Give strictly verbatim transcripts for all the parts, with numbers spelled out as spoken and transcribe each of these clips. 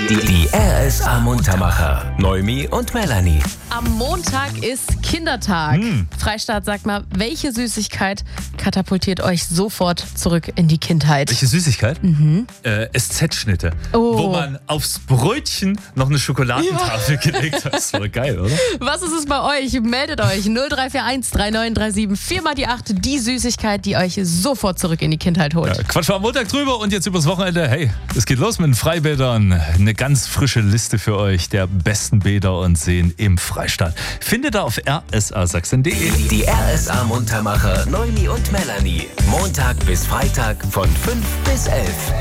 Die, die R S A Muntermacher. Noemi und Melanie. Am Montag ist Kindertag. Hm. Freistaat, sagt mal, welche Süßigkeit katapultiert euch sofort zurück in die Kindheit? Welche Süßigkeit? Mhm. Äh, S Z-Schnitte. Oh. Wo man aufs Brötchen noch eine Schokoladentafel ja. gelegt hat. Das war geil, oder? Was ist es bei euch? Meldet euch null drei vier eins drei neun drei sieben vier mal die acht. Die Süßigkeit, die euch sofort zurück in die Kindheit holt. Ja, Quatsch, war am Montag drüber und jetzt übers Wochenende. Hey, es geht los mit den Freibädern. Eine ganz frische Liste für euch der besten Bäder und Seen im Freistaat. Findet ihr auf r s a sachsen punkt d e. Die R S A Muntermacher Noemi und Melanie. Montag bis Freitag von fünf bis elf.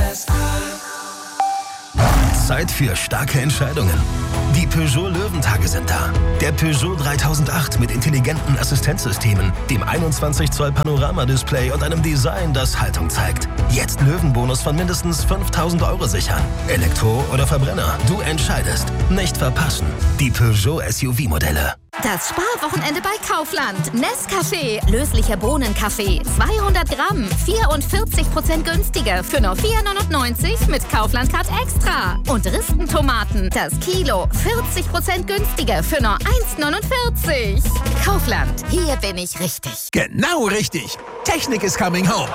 Zeit für starke Entscheidungen. Die Peugeot Löwentage sind da. Der Peugeot dreitausendacht mit intelligenten Assistenzsystemen, dem einundzwanzig Zoll Panoramadisplay und einem Design, das Haltung zeigt. Jetzt Löwenbonus von mindestens fünftausend Euro sichern. Elektro oder Verbrenner, du entscheidest. Nicht verpassen. Die Peugeot S U V-Modelle. Das Sparwochenende bei Kaufland. Nescafé, löslicher Bohnenkaffee, zweihundert Gramm, vierundvierzig Prozent günstiger für nur vier neunundneunzig mit Kaufland Card Extra. Und Ristentomaten, das Kilo, vierzig Prozent günstiger für nur eins neunundvierzig. Kaufland, hier bin ich richtig. Genau richtig. Technik is coming home.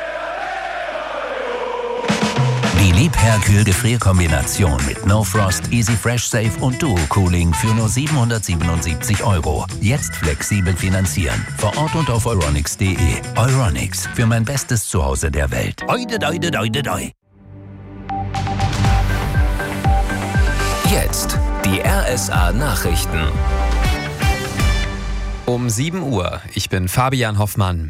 Die Liebherr-Kühl-Gefrier-Kombination mit No Frost, Easy Fresh Safe und Duo Cooling für nur siebenhundertsiebenundsiebzig Euro. Jetzt flexibel finanzieren. Vor Ort und auf euronics punkt de. Euronics, für mein bestes Zuhause der Welt. Oide, oide, oide, oide. Jetzt die R S A Nachrichten. Um sieben Uhr. Ich bin Fabian Hoffmann.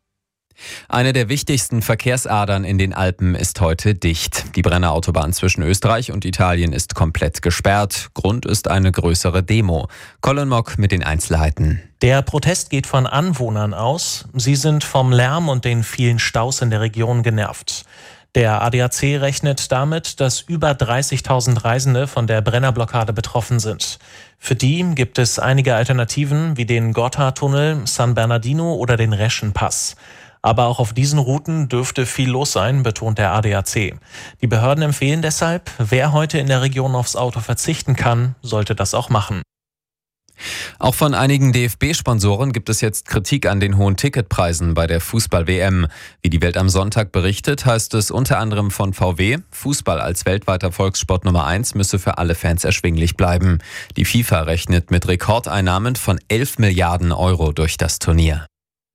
Eine der wichtigsten Verkehrsadern in den Alpen ist heute dicht. Die Brennerautobahn zwischen Österreich und Italien ist komplett gesperrt. Grund ist eine größere Demo. Colin Mock mit den Einzelheiten. Der Protest geht von Anwohnern aus. Sie sind vom Lärm und den vielen Staus in der Region genervt. Der A D A C rechnet damit, dass über dreißigtausend Reisende von der Brennerblockade betroffen sind. Für die gibt es einige Alternativen wie den Gotthardtunnel, San Bernardino oder den Reschenpass. Aber auch auf diesen Routen dürfte viel los sein, betont der A D A C. Die Behörden empfehlen deshalb, wer heute in der Region aufs Auto verzichten kann, sollte das auch machen. Auch von einigen D F B-Sponsoren gibt es jetzt Kritik an den hohen Ticketpreisen bei der Fußball-W M. Wie die Welt am Sonntag berichtet, heißt es unter anderem von V W, Fußball als weltweiter Volkssport Nummer eins müsse für alle Fans erschwinglich bleiben. Die FIFA rechnet mit Rekordeinnahmen von elf Milliarden Euro durch das Turnier.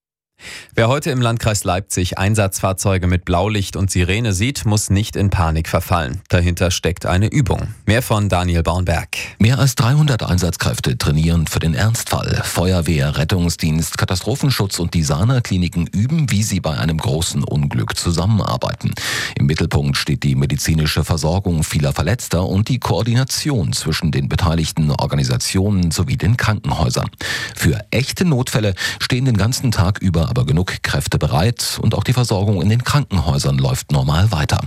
Wer heute im Landkreis Leipzig Einsatzfahrzeuge mit Blaulicht und Sirene sieht, muss nicht in Panik verfallen. Dahinter steckt eine Übung. Mehr von Daniel Baunberg. Mehr als dreihundert Einsatzkräfte trainieren für den Ernstfall. Feuerwehr, Rettungsdienst, Katastrophenschutz und Designerkliniken üben, wie sie bei einem großen Unglück zusammenarbeiten. Im Mittelpunkt steht die medizinische Versorgung vieler Verletzter und die Koordination zwischen den beteiligten Organisationen sowie den Krankenhäusern. Für echte Notfälle stehen den ganzen Tag über aber genug Kräfte bereit und auch die Versorgung in den Krankenhäusern läuft normal weiter.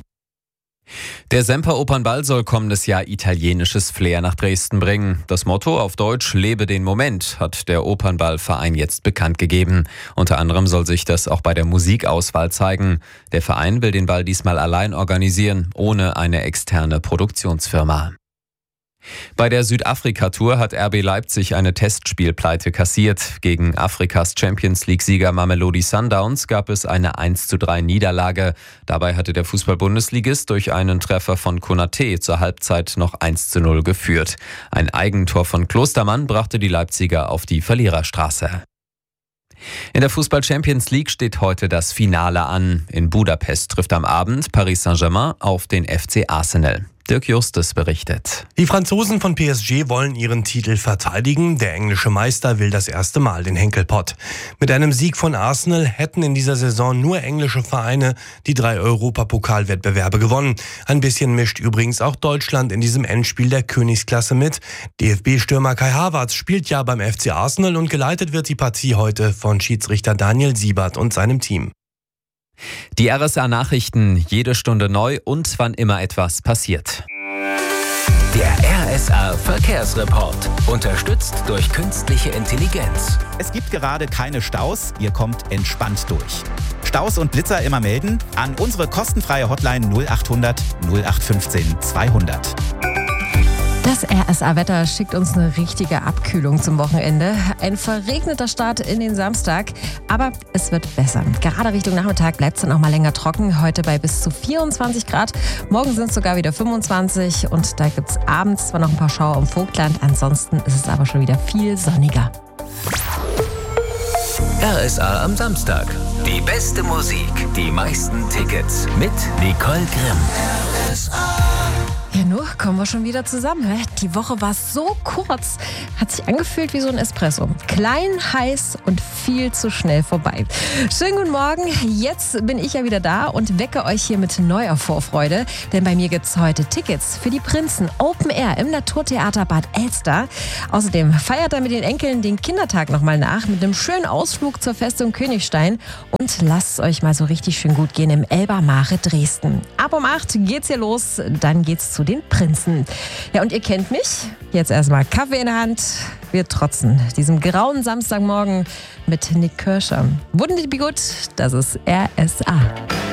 Der Semper Opernball soll kommendes Jahr italienisches Flair nach Dresden bringen. Das Motto auf Deutsch „Lebe den Moment" hat der Opernballverein jetzt bekannt gegeben. Unter anderem soll sich das auch bei der Musikauswahl zeigen. Der Verein will den Ball diesmal allein organisieren, ohne eine externe Produktionsfirma. Bei der Südafrika-Tour hat R B Leipzig eine Testspielpleite kassiert. Gegen Afrikas Champions-League-Sieger Mamelodi Sundowns gab es eine eins zu drei Niederlage. Dabei hatte der Fußball-Bundesligist durch einen Treffer von Konaté zur Halbzeit noch eins zu null geführt. Ein Eigentor von Klostermann brachte die Leipziger auf die Verliererstraße. In der Fußball-Champions League steht heute das Finale an. In Budapest trifft am Abend Paris Saint-Germain auf den F C Arsenal. Dirk Justus berichtet. Die Franzosen von P S G wollen ihren Titel verteidigen. Der englische Meister will das erste Mal den Henkelpott. Mit einem Sieg von Arsenal hätten in dieser Saison nur englische Vereine die drei Europapokalwettbewerbe gewonnen. Ein bisschen mischt übrigens auch Deutschland in diesem Endspiel der Königsklasse mit. D F B-Stürmer Kai Havertz spielt ja beim F C Arsenal und geleitet wird die Partie heute von Schiedsrichter Daniel Siebert und seinem Team. Die R S A-Nachrichten, jede Stunde neu und wann immer etwas passiert. Der R S A-Verkehrsreport, unterstützt durch künstliche Intelligenz. Es gibt gerade keine Staus, ihr kommt entspannt durch. Staus und Blitzer immer melden an unsere kostenfreie Hotline null achthundert null acht fünfzehn zweihundert. Das R S A-Wetter schickt uns eine richtige Abkühlung zum Wochenende. Ein verregneter Start in den Samstag, aber es wird besser. Gerade Richtung Nachmittag bleibt es dann auch mal länger trocken. Heute bei bis zu vierundzwanzig Grad. Morgen sind es sogar wieder fünfundzwanzig und da gibt es abends zwar noch ein paar Schauer im Vogtland. Ansonsten ist es aber schon wieder viel sonniger. R S A am Samstag. Die beste Musik, die meisten Tickets mit Nicole Grimm. R S A. Ja, nur kommen wir schon wieder zusammen. Die Woche war so kurz, hat sich angefühlt wie so ein Espresso. Klein, heiß und viel zu schnell vorbei. Schönen guten Morgen, jetzt bin ich ja wieder da und wecke euch hier mit neuer Vorfreude. Denn bei mir gibt es heute Tickets für die Prinzen Open Air im Naturtheater Bad Elster. Außerdem feiert er mit den Enkeln den Kindertag nochmal nach mit einem schönen Ausflug zur Festung Königstein. Und lasst es euch mal so richtig schön gut gehen im Elba-Mare Dresden. Ab um acht geht's hier los, dann geht's zu den Prinzen. Ja, und ihr kennt mich. Jetzt erstmal Kaffee in der Hand. Wir trotzen diesem grauen Samstagmorgen mit Nick Kirscher. Wouldn't it be good? Das ist R S A.